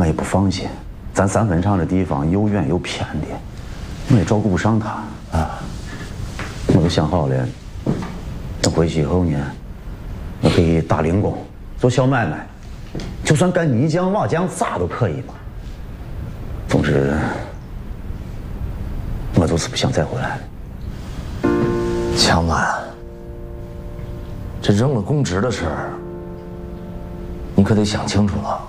我也不放心，咱三分厂的地方又远又偏的，我也照顾不上他啊。我都想好了，等回去以后呢，我可以打零工，做小买卖，就算干泥匠、瓦匠啥都可以嘛。总之，我就是不想再回来了。 强子，这扔了公职的事儿，你可得想清楚了。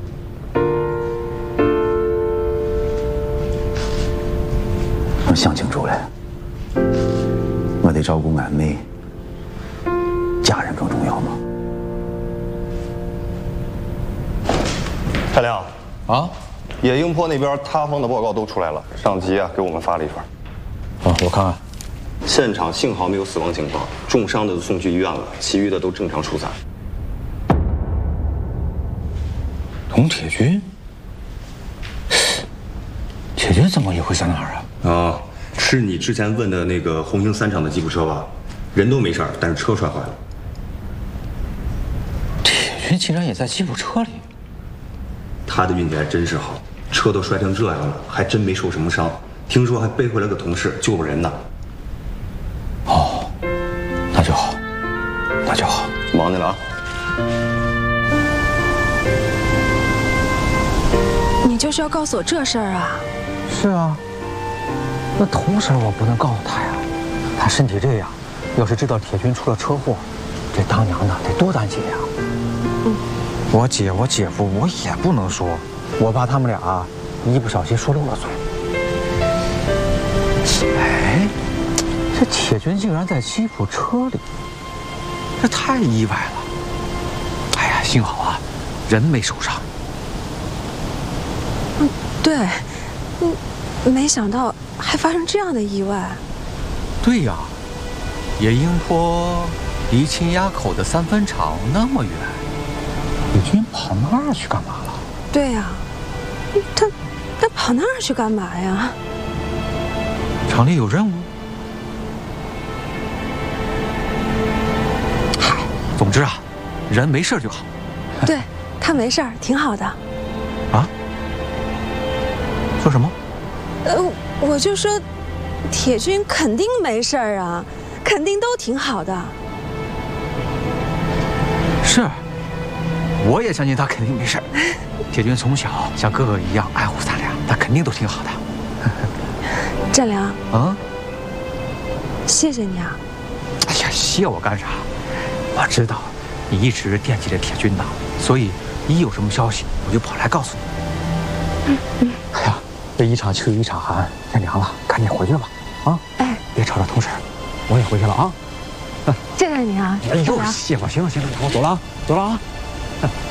我想清楚了，我得照顾俺妹，家人更重要嘛。 太亮啊， 野鹰坡那边塌方的报告都出来了，上级啊给我们发了一份。 我看看。 现场幸好没有死亡情况，重伤的都送去医院了，其余的都正常疏散。 童铁军？铁军怎么也会在那儿啊？ 啊，是你之前问的那个红星3厂的吉普车吧？人都没事儿，但是车摔坏了。 铁军竟然也在吉普车里？ 他的运气还真是好，车都摔成这样了，还真没受什么伤。听说还背回来个同事救人呢。 哦，那就好，那就好。 忙去了啊。 你就是要告诉我这事儿啊？ 是啊，那同时我不能告诉他呀，他身体这样，要是知道铁军出了车祸，这当娘的得多担心呀。我姐、我姐夫我也不能说，我怕他们俩一不小心说漏了嘴。哎，这铁军竟然在吉普车里，这太意外了。哎呀，幸好啊，人没受伤。 对，没想到还发生这样的意外。 对呀，野鹰坡离青崖口的3分厂那么远，铁军跑那儿去干嘛了？ 对呀，他跑那儿去干嘛呀？ 厂里有任务。嗨，总之啊，人没事就好。 对，他没事儿，挺好的。 啊？说什么？ 我就说，铁军肯定没事儿啊，肯定都挺好的。 是，我也相信他肯定没事儿。铁军从小像哥哥一样爱护咱俩，他肯定都挺好的。 占良啊， 谢谢你啊！ 哎呀，谢我干啥？我知道你一直惦记着铁军呢，所以一有什么消息我就跑来告诉你。哎呀，这一场秋一场寒，天凉了，赶紧回去吧。啊， 哎， 别吵着同事，我也回去了啊。 谢谢你啊！ 哎呦，谢我，行了，我走了啊，走了啊。